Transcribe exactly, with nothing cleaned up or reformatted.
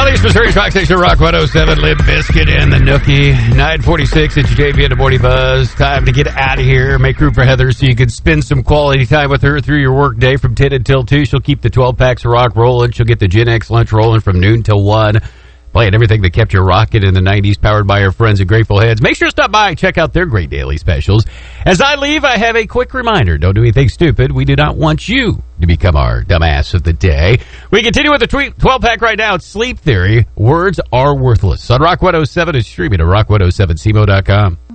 Southeast Missouri's Rock Station, Rock one oh seven, Limp Bizkit and the Nookie. nine forty-six, it's J V and the Morning Buzz. Time to get out of here. Make room for Heather so you can spend some quality time with her through your work day from ten until two. She'll keep the twelve packs of rock rolling. She'll get the Gen X lunch rolling from noon till one. Playing everything that kept you rocking in the nineties, powered by our friends at Grateful Heads. Make sure to stop by and check out their great daily specials. As I leave, I have a quick reminder. Don't do anything stupid. We do not want you to become our dumbass of the day. We continue with the twelve-pack right now. It's Sleep Theory. Words are worthless. On Rock one oh seven and streaming at rock one oh seven c m o dot com.